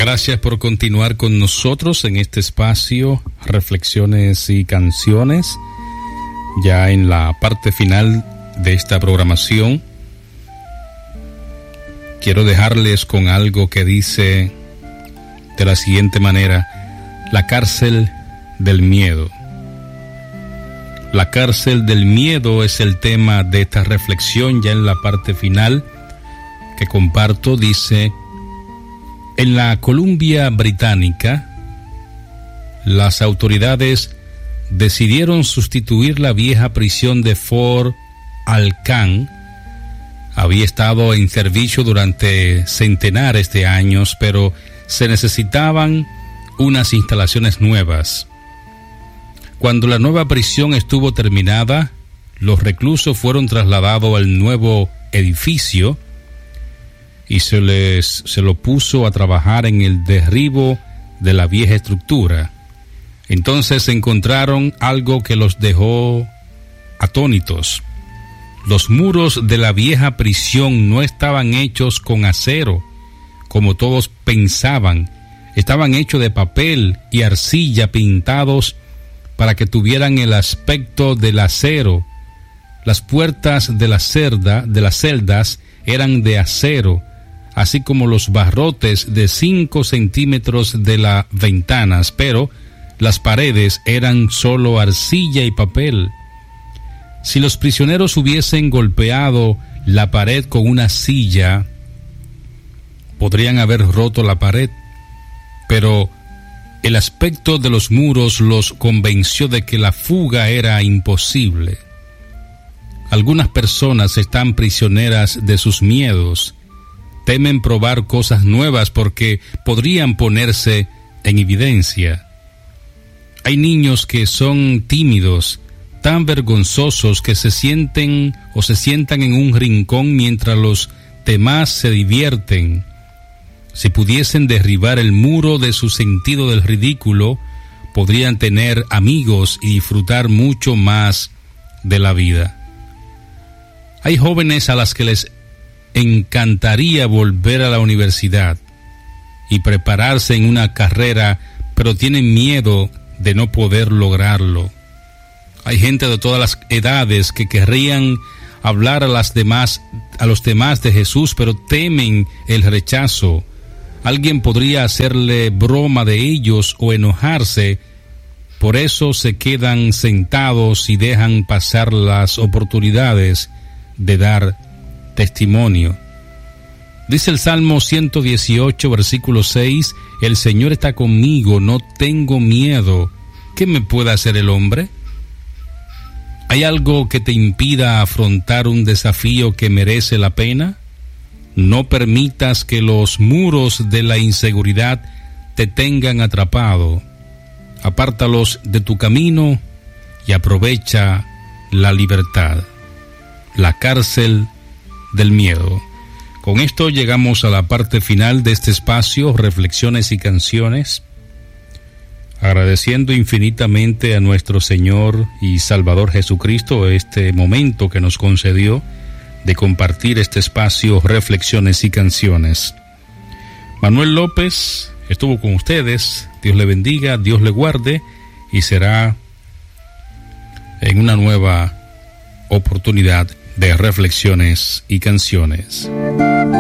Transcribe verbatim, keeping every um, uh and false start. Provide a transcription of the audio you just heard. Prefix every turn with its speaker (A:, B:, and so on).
A: Gracias por continuar con nosotros en este espacio, Reflexiones y Canciones. Ya en la parte final de esta programación, quiero dejarles con algo que dice de la siguiente manera: la cárcel del miedo. La cárcel del miedo es el tema de esta reflexión. Ya en la parte final que comparto, dice: en la Columbia Británica, las autoridades decidieron sustituir la vieja prisión de Fort Alcan. Había estado en servicio durante centenares de años, pero se necesitaban unas instalaciones nuevas. Cuando la nueva prisión estuvo terminada, los reclusos fueron trasladados al nuevo edificio y se les se lo puso a trabajar en el derribo de la vieja estructura. Entonces encontraron algo que los dejó atónitos. Los muros de la vieja prisión no estaban hechos con acero, como todos pensaban. Estaban hechos de papel y arcilla pintados para que tuvieran el aspecto del acero. Las puertas de la celda, de las celdas eran de acero, así como los barrotes de cinco centímetros de las ventanas, pero las paredes eran solo arcilla y papel. Si los prisioneros hubiesen golpeado la pared con una silla, podrían haber roto la pared, pero el aspecto de los muros los convenció de que la fuga era imposible. Algunas personas están prisioneras de sus miedos. Temen probar cosas nuevas porque podrían ponerse en evidencia. Hay niños que son tímidos, tan vergonzosos que se sienten o se sientan en un rincón mientras los demás se divierten. Si pudiesen derribar el muro de su sentido del ridículo, podrían tener amigos y disfrutar mucho más de la vida. Hay jóvenes a las que les encantaría volver a la universidad y prepararse en una carrera, pero tienen miedo de no poder lograrlo. Hay gente de todas las edades que querrían hablar a las demás, a los demás de Jesús, pero temen el rechazo. Alguien podría hacerle broma de ellos o enojarse, por eso se quedan sentados y dejan pasar las oportunidades de dar testimonio. Dice el Salmo ciento dieciocho, versículo seis: el Señor está conmigo, no tengo miedo. ¿Qué me puede hacer el hombre? ¿Hay algo que te impida afrontar un desafío que merece la pena? No permitas que los muros de la inseguridad te tengan atrapado. Apártalos de tu camino y aprovecha la libertad. La cárcel del miedo. Con esto llegamos a la parte final de este espacio, Reflexiones y Canciones, agradeciendo infinitamente a nuestro Señor y Salvador Jesucristo este momento que nos concedió de compartir este espacio, Reflexiones y Canciones. Manuel López estuvo con ustedes. Dios le bendiga, Dios le guarde, y será en una nueva oportunidad de Reflexiones y Canciones.